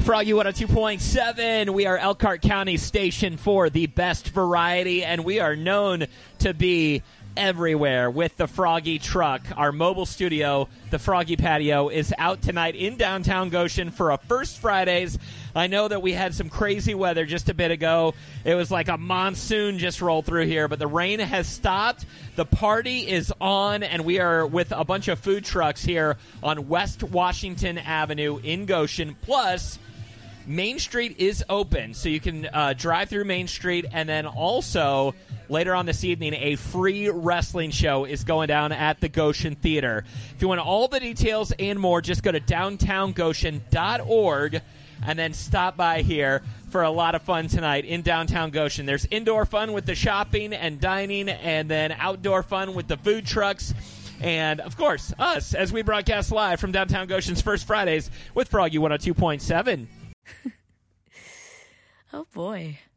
Froggy 102.7. We are Elkhart County station for the best variety, and we are known to be everywhere with the Froggy truck. Our mobile studio, the Froggy Patio, is out tonight in downtown Goshen for a First Fridays. I know that we had some crazy weather just a bit ago. It was like a monsoon just rolled through here, but the rain has stopped. The party is on, and we are with a bunch of food trucks here on West Washington Avenue in Goshen. Plus, Main Street is open, so you can drive through Main Street, and then also later on this evening, a free wrestling show is going down at the Goshen Theater. If you want all the details and more, just go to downtowngoshen.org and then stop by here for a lot of fun tonight in downtown Goshen. There's indoor fun with the shopping and dining, and then outdoor fun with the food trucks. And, of course, us as we broadcast live from downtown Goshen's First Fridays with Froggy 102.7. Oh, boy.